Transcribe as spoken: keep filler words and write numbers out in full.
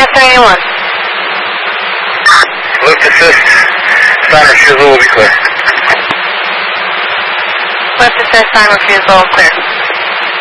Answer anyone. Lift assist. Sign refusal will be clear. Lift assist, sign refusal, clear.